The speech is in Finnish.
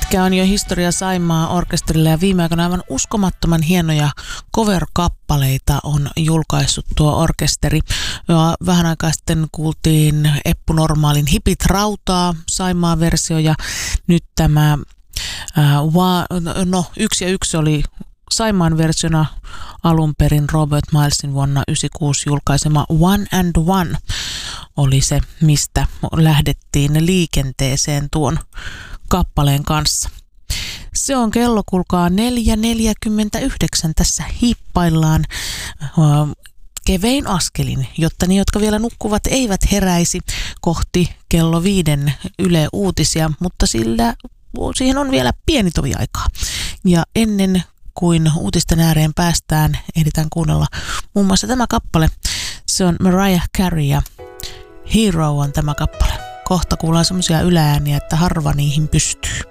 Pitkä on jo historia Saimaa orkesterille ja viime aikoina aivan uskomattoman hienoja cover-kappaleita on julkaissut tuo orkesteri. Ja vähän aikaa sitten kuultiin Eppu Normaalin Hipit rautaa Saimaan versio ja nyt tämä 1 ja 1 oli Saimaan versiona alun perin Robert Milesin vuonna 1996 julkaisema One and One oli se, mistä lähdettiin liikenteeseen tuon kappaleen kanssa. Se on kello, kuulkaa 4.49. Tässä hiippaillaan kevein askelin, jotta ne, jotka vielä nukkuvat, eivät heräisi kohti kello 5 Yle Uutisia, mutta siihen on vielä pieni tovi aikaa. Ja ennen kuin uutisten ääreen päästään, ehditään kuunnella muun muassa tämä kappale. Se on Mariah Carey ja Hero on tämä kappale. Kohta kuullaan semmoisia yläääniä, että harva niihin pystyy.